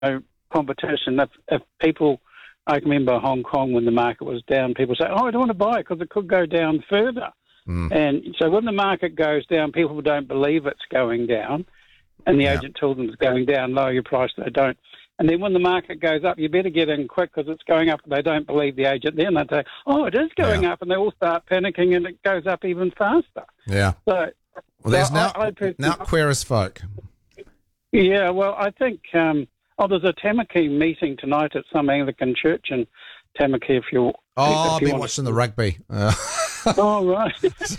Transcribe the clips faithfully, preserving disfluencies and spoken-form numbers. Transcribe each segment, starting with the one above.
know, competition. If, if people, I can remember Hong Kong when the market was down, people say, oh, I don't want to buy it because it could go down further. Mm. And so when the market goes down, people don't believe it's going down, and the Yeah. agent tells them it's going down, lower your price, they don't. And then when the market goes up, you better get in quick because it's going up. They don't believe the agent. Then they say, oh, it is going Yeah. up, and they all start panicking, and it goes up even faster. Yeah. So, Well, there's so now, I, I personally- now queer as folk. Yeah, well, I think, um, oh, there's a Tamaki meeting tonight at some Anglican church in Tamaki if you're... Oh, if I've you been want watching the rugby. Uh, Oh, right.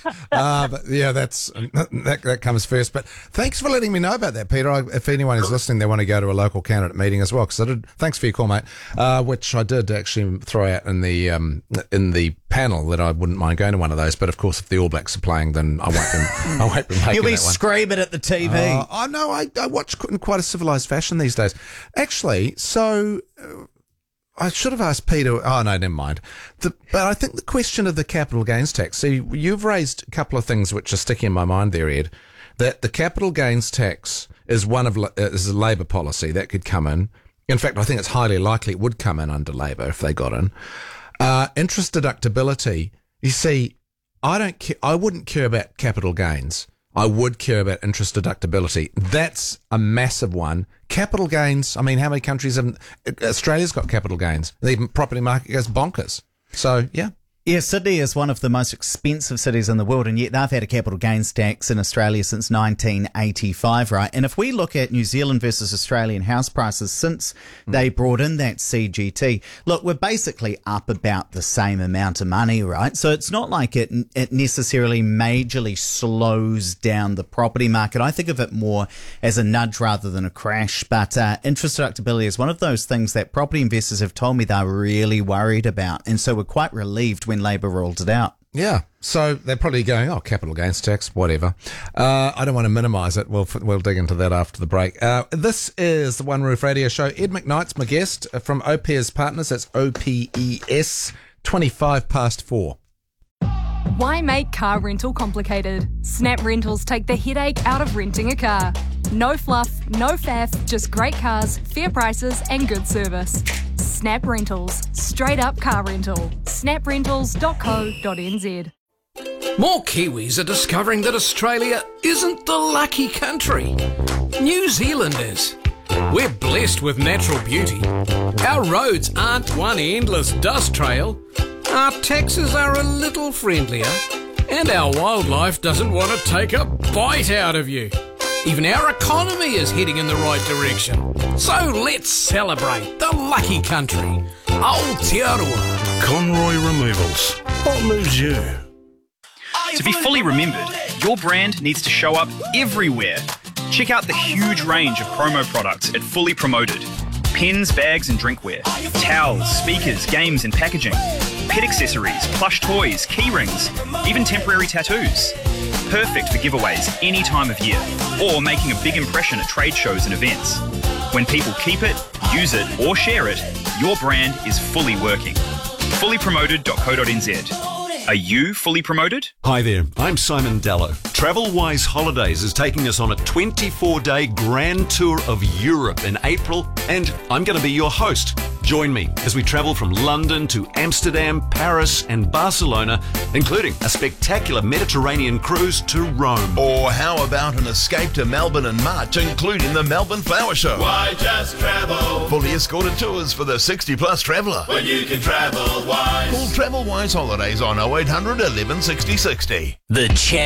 uh, but yeah, that's that, that comes first. But thanks for letting me know about that, Peter. I, if anyone is listening, they want to go to a local candidate meeting as well. Because I did. Thanks for your call, mate. Uh, which I did actually throw out in the um, in the panel that I wouldn't mind going to one of those. But of course, if the All Blacks are playing, then I won't. Be, I won't be making You'll be that one. screaming at the T V. Uh, I know. I, I watch in quite a civilised fashion these days. Actually, so. Uh, I should have asked Peter. Oh, no, never mind. The, but I think the question of the capital gains tax. See, you've raised a couple of things which are sticking in my mind there, Ed. That the capital gains tax is one of is a Labor policy that could come in. In fact, I think it's highly likely it would come in under Labor if they got in. Uh, interest deductibility. You see, I don't care. I wouldn't care about capital gains. I would care about interest deductibility. That's a massive one. Capital gains, I mean, how many countries have... Australia's got capital gains. The property market goes bonkers. So, yeah. Yeah, Sydney is one of the most expensive cities in the world, and yet they've had a capital gains tax in Australia since nineteen eighty-five, right? And if we look at New Zealand versus Australian house prices since mm. they brought in that C G T, look, we're basically up about the same amount of money, right? So it's not like it it necessarily majorly slows down the property market. I think of it more as a nudge rather than a crash. But uh, interest deductibility is one of those things that property investors have told me they're really worried about, and so we're quite relieved when Labor rolled it out. Yeah, so they're probably going, oh, capital gains tax, whatever. Uh, I don't want to minimise it. We'll we'll dig into that after the break. Uh, this is the One Roof Radio Show. Ed McKnight's my guest from O P E S Partners. That's O P E S, twenty-five past four. Why make car rental complicated? Snap Rentals take the headache out of renting a car. No fluff, no faff, just great cars, fair prices and good service. Snap Rentals. Straight up car rental. snap rentals dot co dot n z. More Kiwis are discovering that Australia isn't the lucky country. New Zealand is. We're blessed with natural beauty. Our roads aren't one endless dust trail. Our taxes are a little friendlier. And our wildlife doesn't want to take a bite out of you. Even our economy is heading in the right direction. So let's celebrate the lucky country. Aotearoa. Conroy Removals. What moves you? To be fully remembered, your brand needs to show up everywhere. Check out the huge range of promo products at Fully Promoted. Pens, bags and drinkware, towels, speakers, games and packaging, pet accessories, plush toys, key rings, even temporary tattoos. Perfect for giveaways any time of year, or making a big impression at trade shows and events. When people keep it, use it or share it, your brand is fully working. fully promoted dot co dot n z. Are you fully promoted? Hi there, I'm Simon Dallow. TravelWise Holidays is taking us on a twenty-four day grand tour of Europe in April, and I'm going to be your host. Join me as we travel from London to Amsterdam, Paris and Barcelona, including a spectacular Mediterranean cruise to Rome. Or how about an escape to Melbourne in March, including the Melbourne Flower Show? Why just travel? Fully escorted tours for the sixty plus traveller. When you can travel wise. Call TravelWise Holidays on oh eight hundred eleven sixty sixty. The